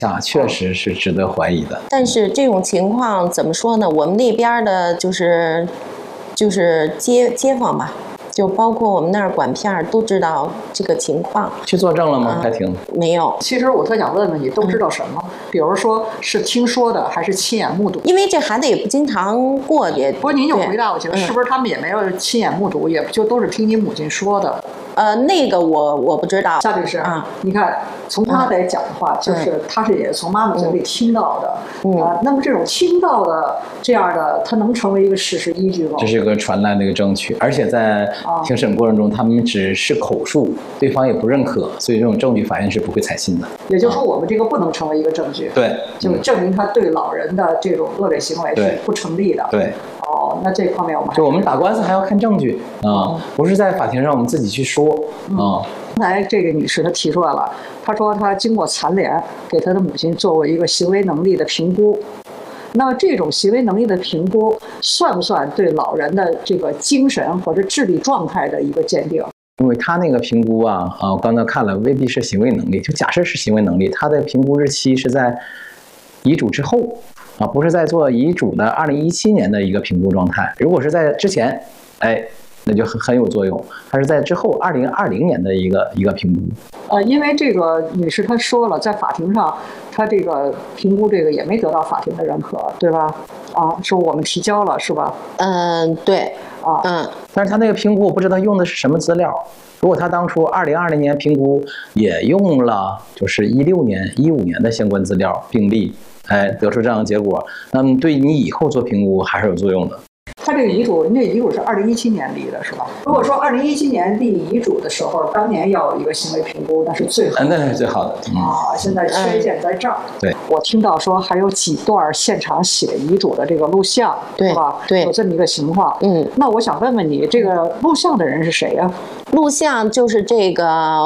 啊，确实是值得怀疑的。 但是这种情况怎么说呢？我们那边的就是街坊吧，就包括我们那儿管片儿都知道这个情况。 去作证了吗？开庭没有。 其实我特想问问你，都知道什么？比如说是听说的，还是亲眼目睹？ 因为这孩子也不经常过去。 不过您就回答我行，是不是他们也没有亲眼目睹，也就都是听你母亲说的？ 那个我不知道。 夏律师，你看从他来讲的话，就是他是也从妈妈嘴里听到的，那么这种听到的这样的，它能成为一个事实依据吗？ 这是一个传来的一个证据，而且在庭审过程中，他们只是口述，对方也不认可，所以这种证据法院是不会采信的。 也就是说，我们这个不能成为一个证据， 对， 就证明他对老人的这种恶劣行为是不成立的。 对。 那这方面我们就我们打官司还要看证据不是在法庭上我们自己去说刚才这个女士她提出来了，她说她经过残联给她的母亲做过一个行为能力的评估。那这种行为能力的评估算不算对老人的这个精神或者智力状态的一个鉴定？ 因为他那个评估我刚才看了，未必是行为能力，就假设是行为能力，他的评估日期是在遗嘱之后不是在做遗嘱的2017年的一个评估状态。如果是在之前，那就很有作用。它是在之后2020年的一个评估。 因为这个女士她说了，在法庭上，她这个评估这个也没得到法庭的认可，对吧？是我们提交了，是吧？ 对。 但是他那个评估，我不知道用的是什么资料。如果他当初2020年评估也用了就是16年、15年的相关资料病例，得出这样的结果，那么对你以后做评估还是有作用的。 他这个遗嘱，您这遗嘱是2017年立的，是吧？如果说2017年立遗嘱的时候，当年要有一个行为评估，那是最好的。 那是最好的。 现在缺陷在这儿。 对， 我听到说还有几段现场写遗嘱的这个录像，是吧？ 对， 有这么一个情况。那我想问问你，这个录像的人是谁呀？ 录像就是这个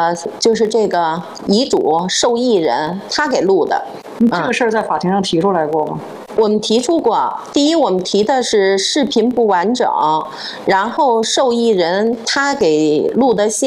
遗嘱受益人他给录的。 这个事儿在法庭上提出来过吗？ 我们提出过。第一，我们提的是视频不完整，然后受益人他给录的像